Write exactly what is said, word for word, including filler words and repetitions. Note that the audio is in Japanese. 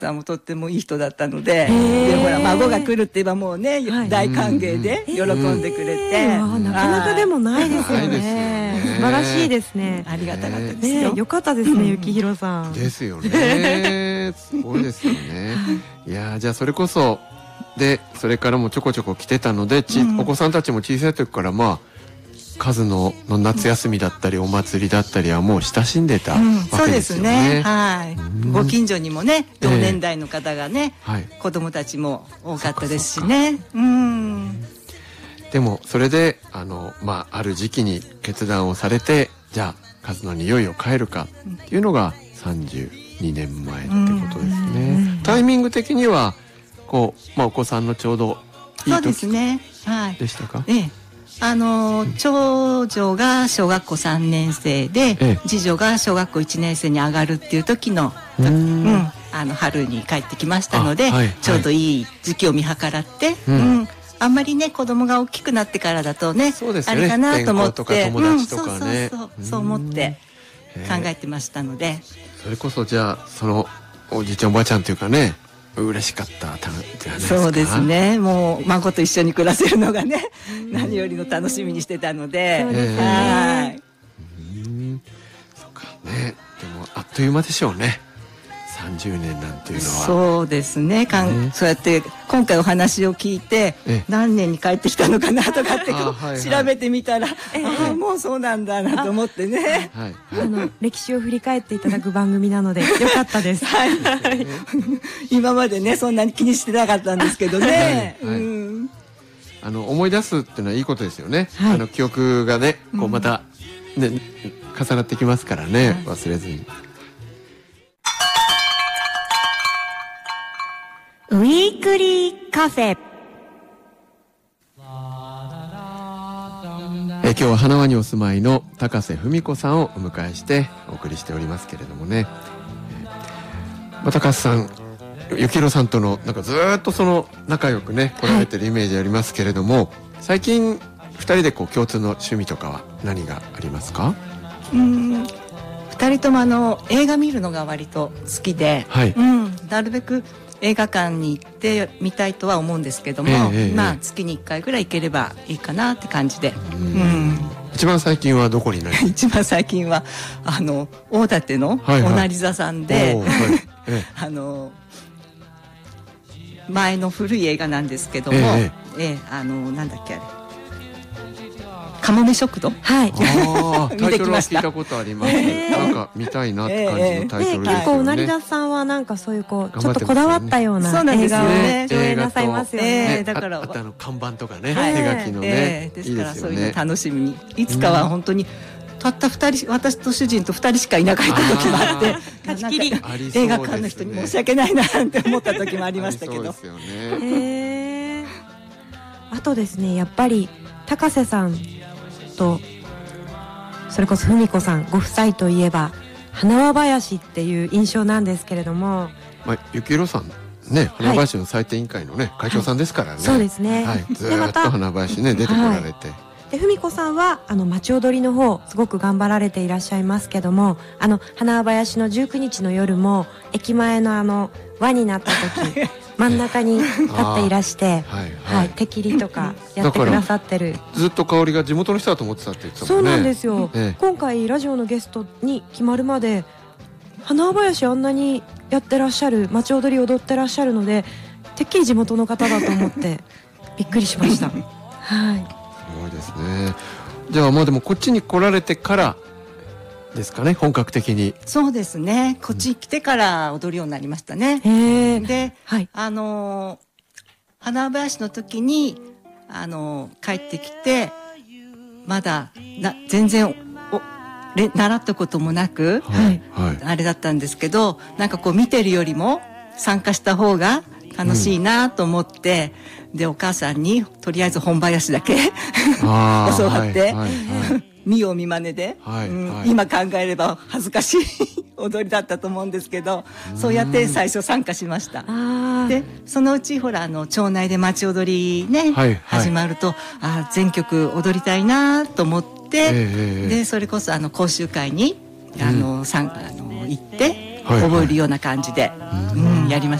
さんもとってもいい人だったので、でほら孫が来るって言えばもうね、はい、大歓迎で喜んでくれて、 なかなかでもないですよね。素晴らしいですね。 ありがたかったですよ。 よかったですね、幸宏さん。 ですよね。すごいですよね。いやじゃあそれこそでそれからもちょこちょこ来てたので、ち、うん、お子さんたちも小さい時からまあ数のの夏休みだったりお祭りだったりはもう親しんでたわけですよね。うん、そうですね。 はい。うん、ご近所にもね同年代の方がね、えーはい、子供たちも多かったですしね。うん。 でもそれであのまあある時期に決断をされて、じゃあ数のにいよいよ帰るかっていうのがさんじゅうにねんまえってことですね。タイミング的にはこうまあお子さんのちょうどいい時でしたか？ ええ。あの長女が小学校さんねん生で、ええ、次女が小学校いちねん生に上がるっていう時の、うん、あの春に帰ってきましたので、はいはい、ちょうどいい時期を見計らって、うんうん、あんまりね子供が大きくなってからだと ね, そうですねあれかなと思って、 友達とかね、 うん、そうそうそうそう思って考えてましたので、 それこそじゃあそのおじいちゃんおばあちゃんというかね嬉しかったじゃないですか。 そうですね。もう孫と一緒に暮らせるのがね何よりの楽しみにしてたので、そうですね。はい。 うん。そうかね。でもあっという間でしょうね。さんじゅうねんなんていうのは。 そうですね。かんねそうやって今回お話を聞いて何年に帰ってきたのかなとかってこう、はいはい、調べてみたら、えー、ああもうそうなんだなと思ってね。 はいはい、あの歴史を振り返っていただく番組なのでよかったです。はい。 今までねそんなに気にしてなかったんですけどね。はいはい、うん。 あの思い出すっていうのはいいことですよね。はい、あの記憶がねこうまた、ね、うん、重なってきますからね、はい、忘れずに。 ウィークリーカフェ。 え今日は花輪にお住まいの高瀬文子さんをお迎えしてお送りしておりますけれどもね、まあ、高瀬さん幸宏さんとのなんかずっとその仲良くね来られてるイメージありますけれども、はい、最近ふたりでこう共通の趣味とかは何がありますか？ うーんふたりともあの映画見るのが割と好きで、はい、うん、なるべく映画館に行ってみたいとは思うんですけども、えーえー、まあ月にいっかいぐらい行ければいいかなって感じで、うん、 一番最近はどこになりますか？ 一番最近はあの大館のおなり座さんで、はいはいあの前の古い映画なんですけども、えーえー、あのなんだっけあれかもめ食堂、はい、 あタイトルは聞いたことあります、えー、なんか見たいなって感じのタイトルですよね。 結構うなりださんはなんかそういうこうちょっとこだわったような映画をね上映なさいますよね。 えー、だからあ, あとあの看板とかね、はい、手書きのね、 えー、ですからそういうの楽しみにいつかは本当に、うんたったふたり私と主人とふたりしかいなかった時もあって貸し切り映画館の人に申し訳ないなって思った時もありましたけど。 あ, そうですよね、 えー、あとですねやっぱり高瀬さんとそれこそ文子さんご夫妻といえば花輪林っていう印象なんですけれども、 まあ、幸宏さんね花林の祭典委員会のね、はい、会長さんですからね、はい、 そうですね、 はい、ずーっと花林ね出てこられて、はいで文子さんはあの町踊りの方すごく頑張られていらっしゃいますけども、あの花林のじゅうくにちの夜も駅前のあの輪になった時真ん中に立っていらして、はいはい、手切りとかやってくださってる。 ずっと香りが地元の人だと思ってたって言ってたもんね。 そうなんですよ、ええ、今回ラジオのゲストに決まるまで花林あんなにやってらっしゃる町踊り踊ってらっしゃるのでてっきり地元の方だと思ってびっくりしました。はいすごいですね。じゃあまあでもこっちに来られてからですかね本格的に。 そうですねこっち来てから踊るようになりましたね、うん、で、はい、あの花林の時にあの帰ってきてまだな全然おれ習ったこともなく、はいはい、あれだったんですけどなんかこう見てるよりも参加した方が楽しいなと思って、うん、でお母さんにとりあえず本林だけ教わって、はいはいはい、見よう見まねで、はいうんはい、今考えれば恥ずかしい踊りだったと思うんですけどそうやって最初参加しました。でそのうちほらあの町内で町踊りね、はいはい、始まるとあ全曲踊りたいなと思って、えー、でそれこそあの講習会にあの、うん、さんあの行って覚えるような感じで、はいはいうん、 やりました。